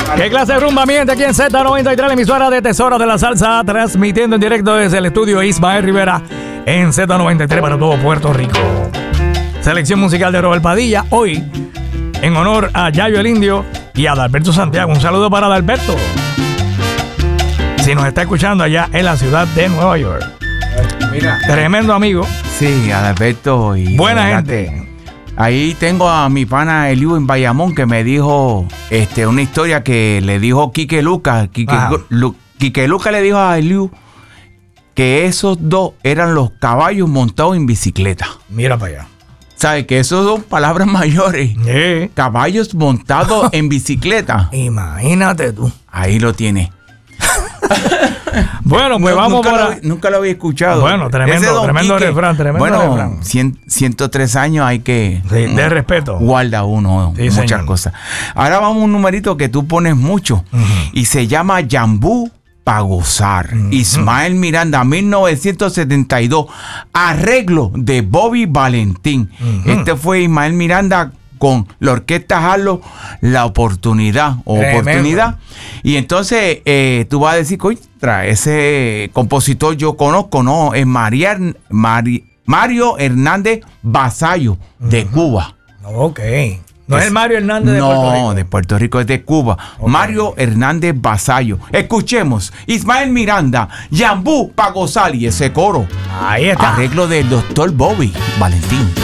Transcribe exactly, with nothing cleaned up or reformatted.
¿Qué clase de rumba miente aquí en Z noventa y tres, la emisora de Tesoro de la Salsa, transmitiendo en directo desde el estudio Ismael Rivera en Z noventa y tres para todo Puerto Rico? Selección musical de Robert Padilla, hoy en honor a Yayo el Indio y a Adalberto Santiago. Un saludo para Adalberto, si nos está escuchando allá en la ciudad de Nueva York. Mira, tremendo amigo. Sí, Adalberto. Y buena gente. Ahí tengo a mi pana Eliu en Bayamón que me dijo este, una historia que le dijo Quique Lucas. Quique, Lu, Quique Lucas le dijo a Eliu que esos dos eran los caballos montados en bicicleta. Mira para allá. ¿Sabes? Que esos son palabras mayores. Sí. Caballos montados en bicicleta. Imagínate tú. Ahí lo tiene. Bueno, pues no, vamos nunca para... Lo, nunca lo había escuchado. Bueno, tremendo, tremendo Quique, refrán, tremendo bueno, refrán. Cien, ciento tres años hay que... Sí, de respeto. Guarda uno sí, muchas señor. Cosas. Ahora vamos a un numerito que tú pones mucho. Uh-huh. Y se llama Yambú pa' gozar. Uh-huh. Ismael Miranda, mil novecientos setenta y dos. Arreglo de Bobby Valentín. Uh-huh. Este fue Ismael Miranda con la orquesta Harlow, La Oportunidad o Tremendo. Oportunidad. Y entonces eh, tú vas a decir, oye, ese compositor yo conozco, ¿no? Es María, Mari, Mario Hernández Vasallo, de uh-huh. Cuba. Ok. No es, es el Mario Hernández de no, Puerto Rico. No, de Puerto Rico, es de Cuba. Okay. Mario Hernández Vasallo. Escuchemos, Ismael Miranda, Yambú pa' gozar, y ese coro. Ahí está. Arreglo del doctor Bobby Valentín.